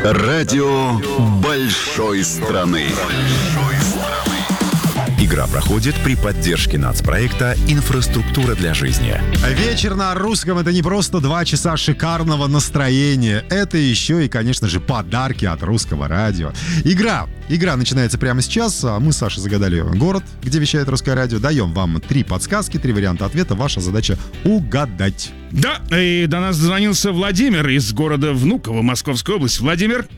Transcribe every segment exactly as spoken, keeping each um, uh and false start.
Радио большой страны. Игра проходит при поддержке нацпроекта «Инфраструктура для жизни». Вечер на русском — это не просто два часа шикарного настроения. Это еще и, конечно же, подарки от Русского радио. Игра. Игра начинается прямо сейчас. Мы с Сашей загадали город, где вещает Русское радио. Даем вам три подсказки, три варианта ответа. Ваша задача — угадать. Да, и до нас дозвонился Владимир из города Внуково, Московской области. Владимир?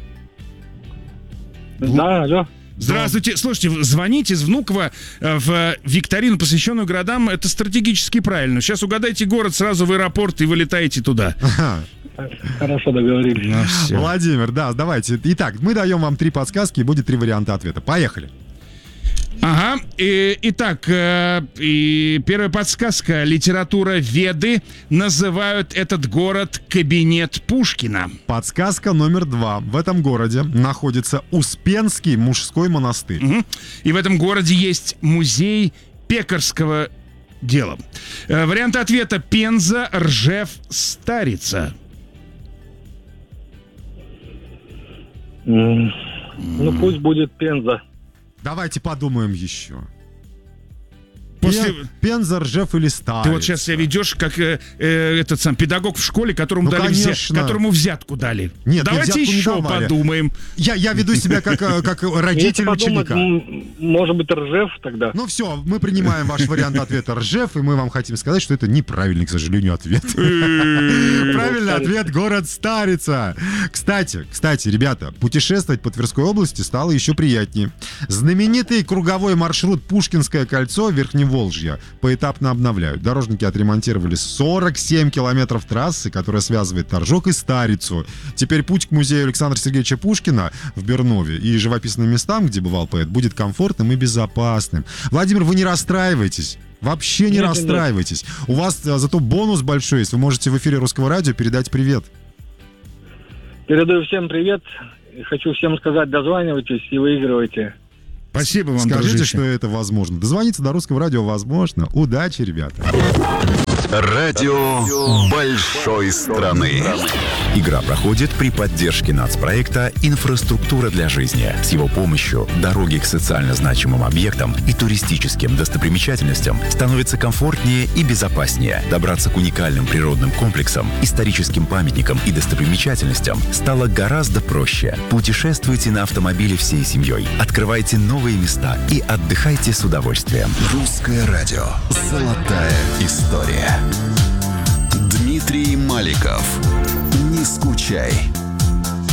Да, алло. Здравствуйте. Слушайте, звонить из Внуково в викторину, посвященную городам, это стратегически правильно. Сейчас угадайте город, сразу в аэропорт и вылетаете туда. Хорошо, договорились. Ну, Владимир, да, давайте. Итак, мы даем вам три подсказки, и будет три варианта ответа. Поехали. Ага. И, итак, э, и первая подсказка. Литература Веды называют этот город кабинет Пушкина. Подсказка номер два. В этом городе находится Успенский мужской монастырь. Угу. И в этом городе есть музей пекарского дела. Э, варианты ответа: Пенза, Ржев, Старица. Mm. Ну, пусть будет Пенза. Давайте подумаем еще. После... Пен, Пенза, Ржев или Старица? Ты вот сейчас себя ведешь как э, э, этот сам педагог в школе, которому, ну, дали взя... которому взятку дали. Нет, давайте еще не подумаем. Я, я веду себя как, как родитель ученика. Может быть, Ржев тогда? Ну все, мы принимаем ваш вариант ответа Ржев, и мы вам хотим сказать, что это неправильный, к сожалению, ответ. Правильный ответ — город Старица. Кстати, кстати, ребята, путешествовать по Тверской области стало еще приятнее. Знаменитый круговой маршрут Пушкинское кольцо Верхневолжья поэтапно обновляют. Дорожники отремонтировали сорок семь километров трассы, которая связывает Торжок и Старицу. Теперь путь к музею Александра Сергеевича Пушкина в Бернове и живописным местам, где бывал поэт, будет комфортным и безопасным. Владимир, вы не расстраивайтесь. Вообще не нет, расстраивайтесь. Нет. У вас а, зато бонус большой есть. Вы можете в эфире Русского радио передать привет. Передаю всем привет. Хочу всем сказать: дозванивайтесь и выигрывайте. Спасибо вам, Скажите, дружище. что это возможно. Дозвониться до Русского радио возможно. Удачи, ребята. Радио большой страны. Игра проходит при поддержке нацпроекта «Инфраструктура для жизни». С его помощью дороги к социально значимым объектам и туристическим достопримечательностям становятся комфортнее и безопаснее. Добраться к уникальным природным комплексам, историческим памятникам и достопримечательностям стало гораздо проще. Путешествуйте на автомобиле всей семьей. Открывайте новые места и отдыхайте с удовольствием. Русское радио. Золотая история. Дмитрий Маликов. Не скучай.